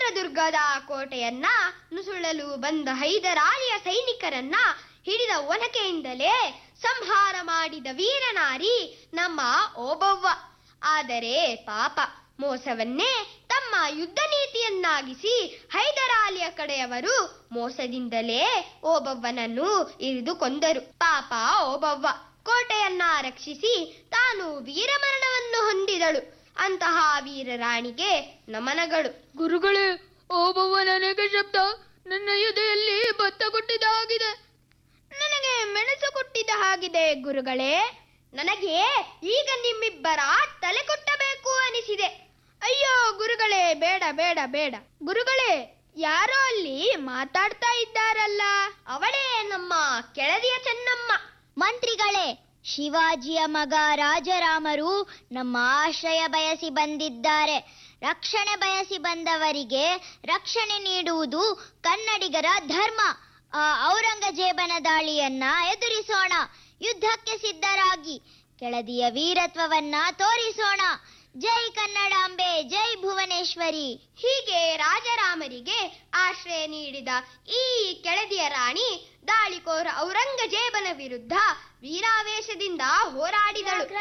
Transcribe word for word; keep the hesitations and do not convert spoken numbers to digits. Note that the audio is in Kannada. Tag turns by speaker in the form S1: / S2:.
S1: ಚಿತ್ರದುರ್ಗದ ಕೋಟೆಯನ್ನ ನುಸುಳಲು ಬಂದ ಹೈದರಾಲಿಯ ಸೈನಿಕರನ್ನ ಹಿಡಿದ ಒನಕೆಯಿಂದಲೇ ಸಂಹಾರ ಮಾಡಿದ ವೀರನಾರಿ ನಮ್ಮ ಓಬವ್ವ. ಆದರೆ ಪಾಪ, ಮೋಸವನ್ನೇ ತಮ್ಮ ಯುದ್ಧ ನೀತಿಯನ್ನಾಗಿಸಿ ಹೈದರಾಲಿಯ ಕಡೆಯವರು ಮೋಸದಿಂದಲೇ ಓಬವ್ವನನ್ನು ಇರಿದು ಕೊಂದರು. ಪಾಪ ಓಬವ್ವ ಕೋಟೆಯನ್ನ ರಕ್ಷಿಸಿ ತಾನು ವೀರಮರಣವನ್ನು ಹೊಂದಿದಳು. ಅಂತಹ ವೀರರಾಣಿಗೆ ನಮನಗಳು.
S2: ಗುರುಗಳೇ, ಓಬವ್ವನ ಅನೇಕ ಶಬ್ದ ನನ್ನ ಎದೆಯಲ್ಲಿ ಭತ್ತ ಕೊಟ್ಟಿದ ಹಾಗಿದೆ.
S1: ನನಗೆ ಮೆಣಸು ಕೊಟ್ಟಿದ ಹಾಗಿದೆ ಗುರುಗಳೇ. ನನಗೆ ಈಗ ನಿಮ್ಮಿಬ್ಬರ ತಲೆ ಕೊಟ್ಟಬೇಕು ಅನಿಸಿದೆ.
S2: ಅಯ್ಯೋ ಗುರುಗಳೇ, ಬೇಡ ಬೇಡ ಬೇಡ. ಗುರುಗಳೇ, ಯಾರೋ ಅಲ್ಲಿ ಮಾತಾಡ್ತಾ ಇದ್ದಾರಲ್ಲ.
S1: ಅವಳೇ ನಮ್ಮ ಕೆಳದಿಯ ಚೆನ್ನಮ್ಮ.
S3: ಮಂತ್ರಿಗಳೇ, ಶಿವಾಜಿಯ ಮಗ ರಾಜರಾಮರು ನಮ್ಮ ಆಶ್ರಯ ಬಯಸಿ ಬಂದಿದ್ದಾರೆ. ರಕ್ಷಣೆ ಬಯಸಿ ಬಂದವರಿಗೆ ರಕ್ಷಣೆ ನೀಡುವುದು ಕನ್ನಡಿಗರ ಧರ್ಮ. ಆ ಔರಂಗಜೇಬನ ದಾಳಿಯನ್ನ ಎದುರಿಸೋಣ. ಯುದ್ಧಕ್ಕೆ ಸಿದ್ಧರಾಗಿ ಕೆಳದಿಯ ವೀರತ್ವವನ್ನ ತೋರಿಸೋಣ. ಜೈ ಕನ್ನಡಾಂಬೆ, ಜೈ ಭುವನೇಶ್ವರಿ.
S1: ಹೀಗೆ ರಾಜರಾಮರಿಗೆ ಆಶ್ರಯ ನೀಡಿದ ಈ ಕೆಳದಿಯ ರಾಣಿ ದಾಳಿಕೋರ ಔರಂಗಜೇಬನ ವಿರುದ್ಧ ವೀರಾವೇಶದಿಂದ ಹೋರಾಡಿದಳು.